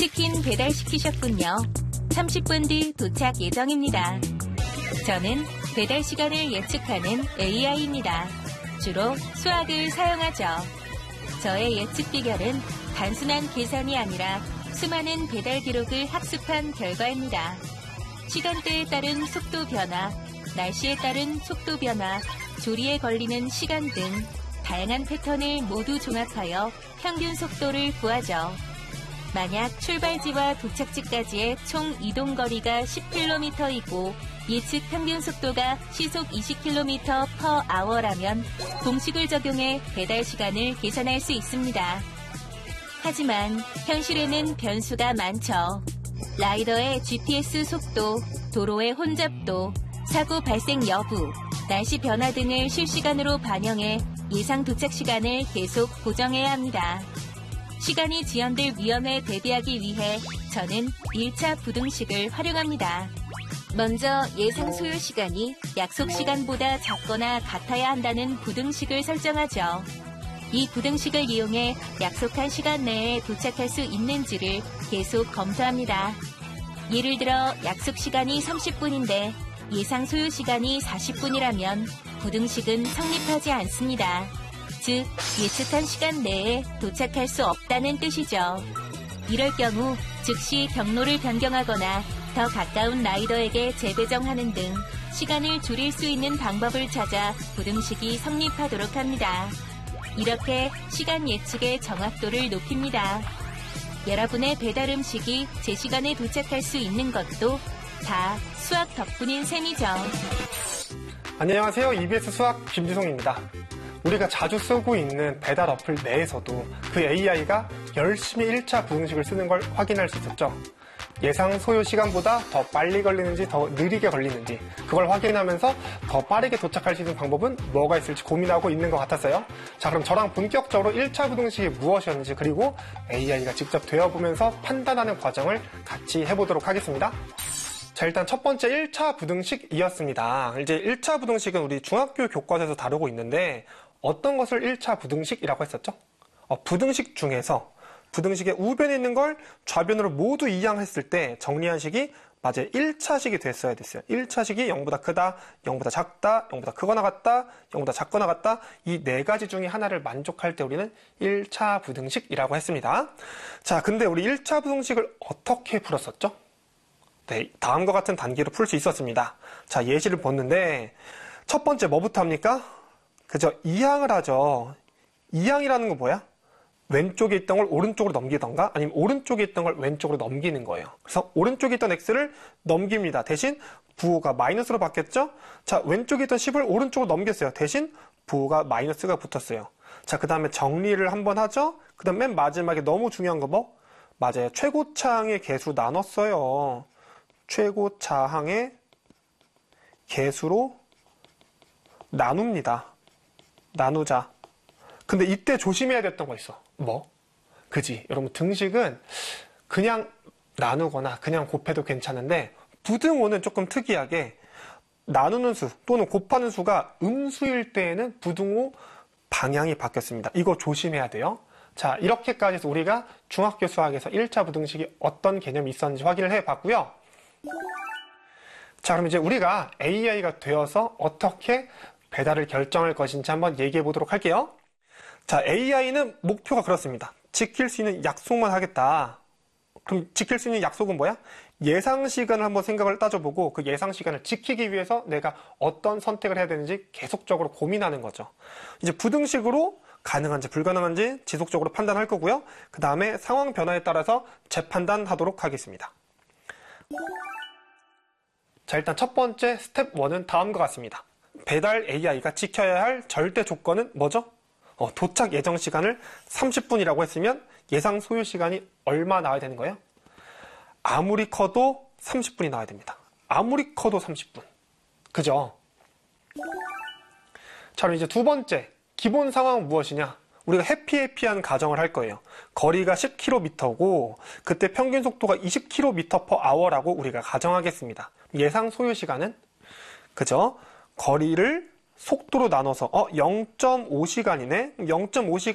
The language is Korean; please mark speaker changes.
Speaker 1: 치킨 배달시키셨군요. 30분 뒤 도착 예정입니다. 저는 배달 시간을 예측하는 AI입니다. 주로 수학을 사용하죠. 저의 예측 비결은 단순한 계산이 아니라 수많은 배달 기록을 학습한 결과입니다. 시간대에 따른 속도 변화, 날씨에 따른 속도 변화, 조리에 걸리는 시간 등 다양한 패턴을 모두 종합하여 평균 속도를 구하죠. 만약 출발지와 도착지까지의 총 이동 거리가 10km이고 예측 평균 속도가 시속 20km/h라면 공식을 적용해 배달 시간을 계산할 수 있습니다. 하지만 현실에는 변수가 많죠. 라이더의 GPS 속도, 도로의 혼잡도, 사고 발생 여부, 날씨 변화 등을 실시간으로 반영해 예상 도착 시간을 계속 고정해야 합니다. 시간이 지연될 위험에 대비하기 위해 저는 1차 부등식을 활용합니다. 먼저 예상 소요 시간이 약속 시간보다 작거나 같아야 한다는 부등식을 설정하죠. 이 부등식을 이용해 약속한 시간 내에 도착할 수 있는지를 계속 검토합니다. 예를 들어 약속 시간이 30분인데 예상 소요 시간이 40분이라면 부등식은 성립하지 않습니다. 즉, 예측한 시간 내에 도착할 수 없다는 뜻이죠. 이럴 경우 즉시 경로를 변경하거나 더 가까운 라이더에게 재배정하는 등 시간을 줄일 수 있는 방법을 찾아 부등식이 성립하도록 합니다. 이렇게 시간 예측의 정확도를 높입니다. 여러분의 배달 음식이 제 시간에 도착할 수 있는 것도 다 수학 덕분인 셈이죠.
Speaker 2: 안녕하세요. EBS 수학 김지송입니다. 우리가 자주 쓰고 있는 배달 어플 내에서도 그 AI가 열심히 1차 부등식을 쓰는 걸 확인할 수 있었죠. 예상 소요 시간보다 더 빨리 걸리는지 더 느리게 걸리는지 그걸 확인하면서 더 빠르게 도착할 수 있는 방법은 뭐가 있을지 고민하고 있는 것 같았어요. 자, 그럼 저랑 본격적으로 1차 부등식이 무엇이었는지 그리고 AI가 직접 되어보면서 판단하는 과정을 같이 해보도록 하겠습니다. 자, 일단 첫 번째 1차 부등식이었습니다. 이제 1차 부등식은 우리 중학교 교과서에서 다루고 있는데 어떤 것을 1차 부등식이라고 했었죠? 부등식 중에서 부등식의 우변에 있는 걸 좌변으로 모두 이항했을 때 정리한 식이 맞아요. 1차식이 됐어야 됐어요. 1차식이 0보다 크다, 0보다 작다, 0보다 크거나 같다, 0보다 작거나 같다. 이 네 가지 중에 하나를 만족할 때 우리는 1차 부등식이라고 했습니다. 자, 근데 우리 1차 부등식을 어떻게 풀었었죠? 네, 다음과 같은 단계로 풀 수 있었습니다. 자, 예시를 보는데 첫 번째 뭐부터 합니까? 그죠? 이항을 하죠. 이항이라는 건 뭐야? 왼쪽에 있던 걸 오른쪽으로 넘기던가 아니면 오른쪽에 있던 걸 왼쪽으로 넘기는 거예요. 그래서 오른쪽에 있던 x를 넘깁니다. 대신 부호가 마이너스로 바뀌었죠? 자, 왼쪽에 있던 10을 오른쪽으로 넘겼어요. 대신 부호가 마이너스가 붙었어요. 자, 그 다음에 정리를 한번 하죠? 그 다음 맨 마지막에 너무 중요한 거 뭐? 맞아요. 최고차항의 개수로 나눴어요. 최고차항의 개수로 나눕니다. 나누자. 근데 이때 조심해야 됐던 거 있어. 뭐? 그지? 여러분, 등식은 그냥 나누거나 그냥 곱해도 괜찮은데 부등호는 조금 특이하게 나누는 수 또는 곱하는 수가 음수일 때에는 부등호 방향이 바뀌었습니다. 이거 조심해야 돼요. 자, 이렇게까지 해서 우리가 중학교 수학에서 1차 부등식이 어떤 개념이 있었는지 확인을 해봤고요. 자, 그럼 이제 우리가 AI가 되어서 어떻게 배달을 결정할 것인지 한번 얘기해 보도록 할게요. 자, AI는 목표가 그렇습니다. 지킬 수 있는 약속만 하겠다. 그럼 지킬 수 있는 약속은 뭐야? 예상 시간을 한번 생각을 따져보고 그 예상 시간을 지키기 위해서 내가 어떤 선택을 해야 되는지 계속적으로 고민하는 거죠. 이제 부등식으로 가능한지 불가능한지 지속적으로 판단할 거고요. 그 다음에 상황 변화에 따라서 재판단하도록 하겠습니다. 자, 일단 첫 번째 스텝 1은 다음과 같습니다. 배달 AI가 지켜야 할 절대 조건은 뭐죠? 도착 예정 시간을 30분이라고 했으면 예상 소요 시간이 얼마 나와야 되는 거예요? 아무리 커도 30분이 나와야 됩니다. 아무리 커도 30분. 그죠? 자, 그럼 이제 두 번째, 기본 상황은 무엇이냐? 우리가 해피한 가정을 할 거예요. 거리가 10km고 그때 평균 속도가 20km/h라고 우리가 가정하겠습니다. 예상 소요 시간은? 그죠? 거리를 속도로 나눠서 0.5시간이네? 0.5시간